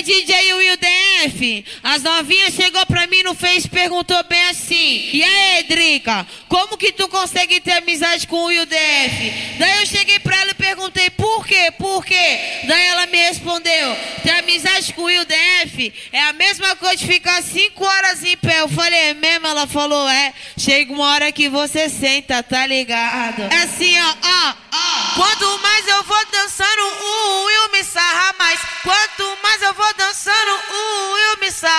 DJ Will DF, as novinhas chegou pra mim no Face, perguntou bem assim: e aí, Drica, como que tu consegue ter amizade com o Will DF? Daí eu cheguei pra ela e perguntei: por quê? Por quê? Daí ela me respondeu: ter amizade com o Will DF é a mesma coisa de ficar 5 horas em pé. Eu falei: é mesmo? Ela falou: é. Chega uma hora que você senta, tá ligado? É assim, ó. Quanto mais eu vou dançando, o Will me sarra mais. Quanto mais eu vou dançando, o Will me sarra.